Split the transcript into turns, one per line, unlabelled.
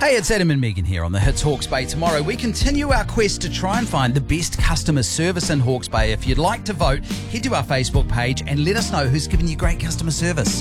Hey, it's Adam and Megan here on the Hits Hawke's Bay. Tomorrow we continue our quest to try and find the best customer service in Hawke's Bay. If you'd like to vote, head to our Facebook page and let us know who's giving you great customer service.